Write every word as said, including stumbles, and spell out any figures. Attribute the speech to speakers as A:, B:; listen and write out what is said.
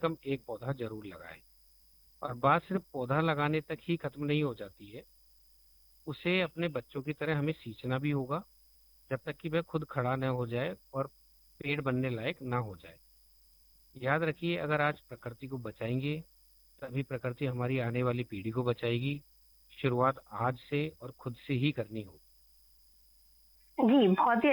A: कम एक पौधा जरूर लगाएं। और बात सिर्फ पौधा लगाने तक ही खत्म नहीं हो जाती है, उसे अपने बच्चों की तरह हमें सींचना भी होगा, जब तक कि वह खुद खड़ा न हो जाए और पेड़ बनने लायक ना हो जाए। याद रखिए, अगर आज प्रकृति को बचाएंगे तभी प्रकृति हमारी आने वाली पीढ़ी को बचाएगी। शुरुआत आज से और खुद से ही करनी होगी।
B: जी, बहुत ही